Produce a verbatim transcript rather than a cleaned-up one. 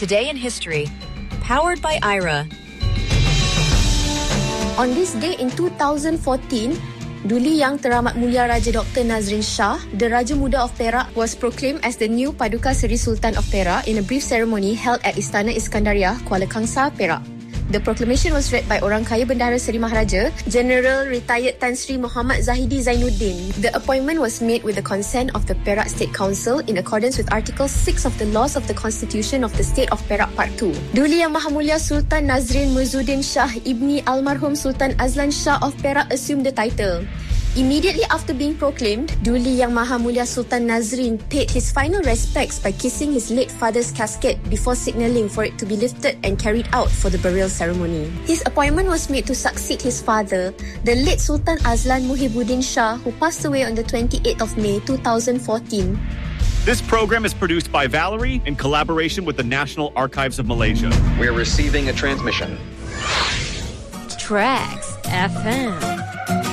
Today in History, powered by I R A. On this day in two thousand fourteen, Duli Yang Teramat Mulia Raja Doktor Nazrin Shah, the Raja Muda of Perak, was proclaimed as the new Paduka Seri Sultan of Perak in a brief ceremony held at Istana Iskandariah, Kuala Kangsar, Perak. The proclamation was read by Orang Kaya Bendahara Seri Maharaja, General Retired Tan Sri Muhammad Zahidi Zainuddin. The appointment was made with the consent of the Perak State Council in accordance with Article six of the Laws of the Constitution of the State of Perak Part two. Duli Yang Maha Mulia Sultan Nazrin Muizzuddin Shah Ibni Almarhum Sultan Azlan Shah of Perak assumed the title. Immediately after being proclaimed, Duli Yang Maha Mulia Sultan Nazrin paid his final respects by kissing his late father's casket before signalling for it to be lifted and carried out for the burial ceremony. His appointment was made to succeed his father, the late Sultan Azlan Muhibbuddin Shah, who passed away on the twenty-eighth of May two thousand fourteen. This program is produced by Valerie in collaboration with the National Archives of Malaysia. We're receiving a transmission. Tracks F M.